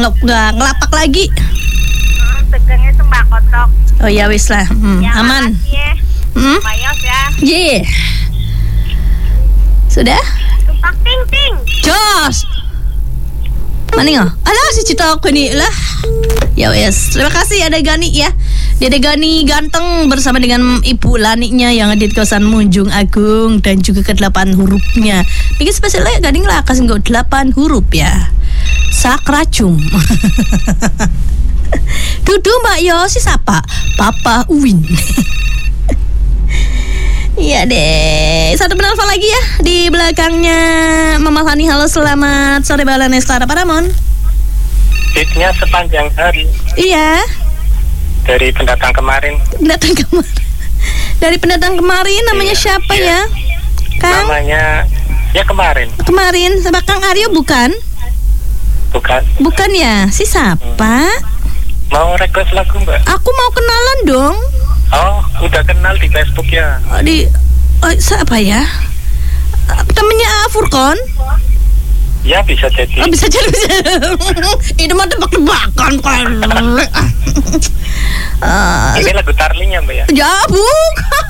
nggak ngelapak lagi. Tegangnya sembako tok. Oh ya wis lah, Ya, aman. makasih ya. Mayos ya. Yeah. Sudah? Tumpak ting ting. Jos. Mana nggak? Alah si Cita aku nih lah. Ya wes, terima kasih ada Gani ya. Dede Gani ganteng bersama dengan Ibu Laniknya yang ada di kawasan Munjung Agung dan juga ke-8 hurufnya. Bikin spesialnya gading lah kasih nggak 8 huruf ya. Sakracum. Dudu Mbak Yosi siapa? Papa Uwin. Iya deh. Satu penelpon lagi ya di belakangnya Mama Fani. Halo, selamat sore Balanes Clara Paramon. Hitnya sepanjang hari. Iya. Dari pendatang kemarin. Dari pendatang kemarin namanya siapa ya? Kang? Namanya ya kemarin. Kemarin sama Kang Aryo bukan? Bukan. Bukan ya? Si siapa? Mau request lagu Mbak? Aku mau kenalan dong. Oh, udah kenal di Facebook ya. Siapa ya? Temennya Furkon? Ya bisa jadi. Oh, bisa jadi. Itu mah tebak-tebakan kan. Ini lagu Tarling ya Mbak ya? Ya bukan.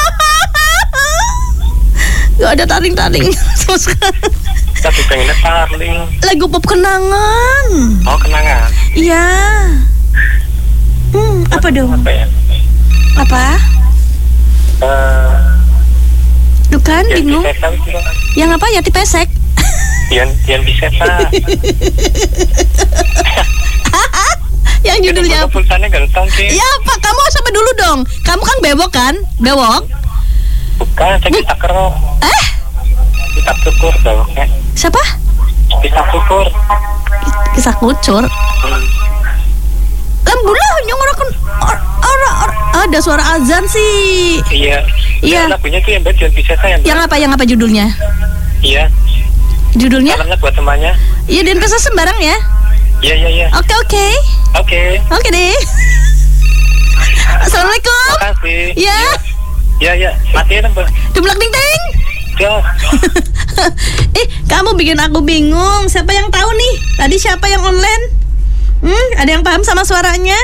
Gak ada taring-taring. Tapi pengennya Tarling. Lagu pop kenangan. Oh, kenangan. Iya. Apa dong? Apa ya? Apa? Duh kan bingung. Yang apa? Yati pesek. Yang bisa Pak. Yang judulnya apa? Pulsanya ganteng sih. Ya Pak, kamu sama dulu dong. Kamu kan bewok kan? Bewok? Bukan, saya kita kerok. Kita syukur bewoknya. Siapa? Kita syukur. Kisah kucur. Lambulah nyongorkan ada suara azan sih. Iya. Iya. Lagunya tuh yang bagian bisa saya. Yang apa judulnya? Iya. Judulnya? Salamnya buat temannya. Iya, dan pesan sembarang ya. Iya. Oke. Oke deh. Assalamualaikum. Terima kasih. Ya. Iya. Matiin Mbak. Dumlak ding ding. Jos. Kamu bikin aku bingung. Siapa yang tahu nih? Tadi siapa yang online? Ada yang paham sama suaranya?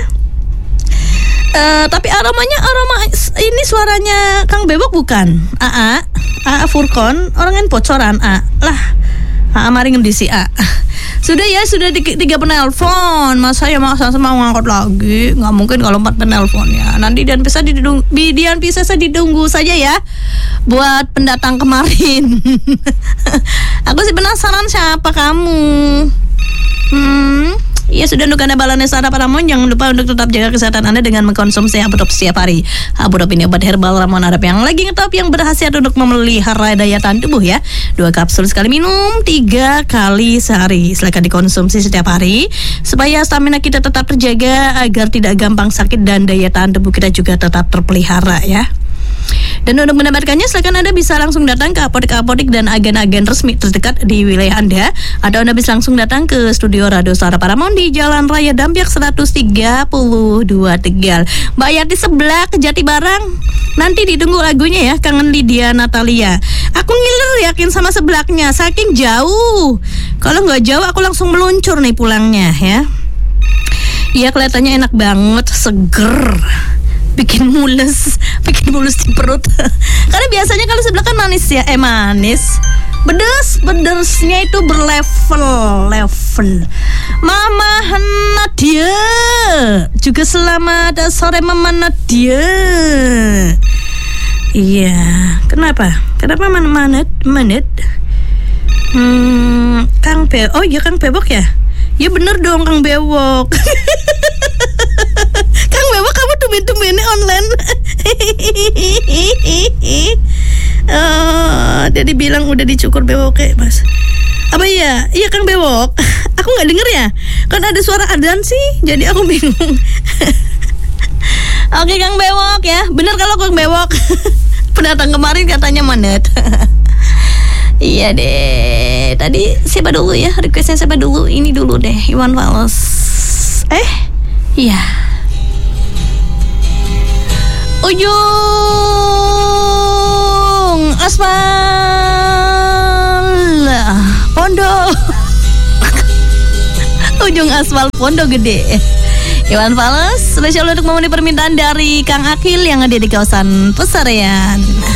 Tapi aroma ini suaranya Kang Bewok bukan? A Furkon, orang yang bocoran lah. Mari ngendi si A. Sudah 3 penelpon. Masa ya mau ngangkat lagi? Nggak mungkin kalau 4 penelpon ya. Nanti Dian bisa ditunggu saja ya. Buat pendatang kemarin. Aku sih penasaran siapa kamu. Ya sudah, untuk Anda Balanes Clara Paramon, jangan lupa untuk tetap jaga kesehatan Anda dengan mengkonsumsi Abudop setiap hari. Abudop ini obat herbal ramuan Arab yang lagi ngetop, yang berkhasiat untuk memelihara daya tahan tubuh ya. 2 kapsul sekali minum, 3 kali sehari. Silakan dikonsumsi setiap hari supaya stamina kita tetap terjaga, agar tidak gampang sakit dan daya tahan tubuh kita juga tetap terpelihara ya. Dan untuk mendapatkannya silakan Anda bisa langsung datang ke apotek-apotek dan agen-agen resmi terdekat di wilayah Anda, atau Anda bisa langsung datang ke studio Radio Clara Paramon di Jalan Raya Dampyak 132 Tegal. Mbak Yati sebelah ke Jatibarang. Nanti ditunggu lagunya ya, Kangen Lydia Natalia. Aku ngiler yakin sama sebelahnya, saking jauh. Kalau nggak jauh aku langsung meluncur nih pulangnya ya. Iya, kelihatannya enak banget, seger. Bikin mulus di perut. Karena biasanya kalau sebelah kan manis ya, manis. Pedesnya itu berlevel. Mama Nadia juga selamat sore Mama Nadia. Iya, kenapa Manet? Kang Bewok ya? Ya bener dong Kang Bewok. Kang Bewok, kamu tumben-tumbennya online. Jadi bilang udah dicukur Bewok ya Mas. Apa iya? Iya Kang Bewok. Aku gak denger ya, kan ada suara adzan sih, jadi aku bingung. Oke Kang Bewok ya, bener kalau Kang Bewok. Pendatang kemarin katanya Manet. Iya deh. Tadi siapa dulu ya? Requestnya siapa dulu? Ini dulu deh, Iwan Fals. Iya. Ujung aspal Pondok. ujung aspal Pondok Gede. Iwan Fals spesial untuk memenuhi permintaan dari Kang Akil yang ada di kawasan Pesarean.